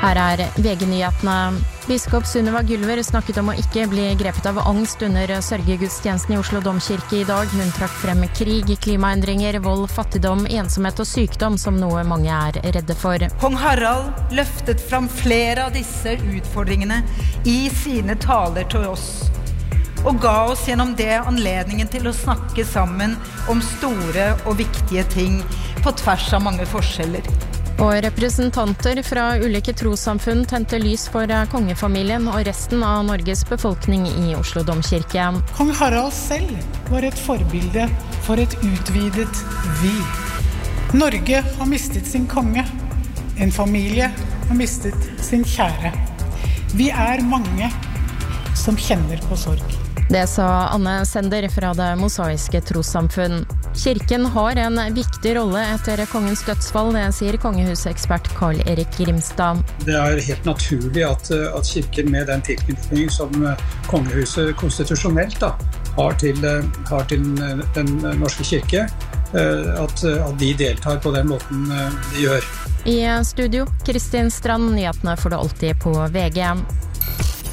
Her VG-nyhetene. Biskop Sunniva Gylver snakket om å ikke bli grepet av angst under sørgegudstjenesten i Oslo Domkirke I dag. Hun trakk frem krig, klimaendringer, vold, fattigdom, ensomhet og sykdom som noe mange redde for. Kong Harald løftet fram flere av disse utfordringene I sine taler til oss, og ga oss gjennom det anledningen til å snakke sammen om store og viktige ting på tvers av mange forskjeller. Og representanter fra ulike trossamfunn tente lys for kongefamilien og resten av Norges befolkning I Oslo Domkirke. Kong Harald selv var et forbilde for et utvidet vi. Norge har mistet sin konge. En familie har mistet sin kjære. Vi mange som kjenner på sorg. Det sa Anne Sender fra det mosaiske trossamfunn. Kirken har en viktig rolle etter kongens dødsfall, det sier kongehusekspert Karl Erik Grimstad. Det helt naturlig at kirken med den tilknytning som kongehuset konstitusjonelt har til den norske kirke, at de deltar på den måten de gjør. I studio, Kristin Strand, nyhetene får du alltid på VG.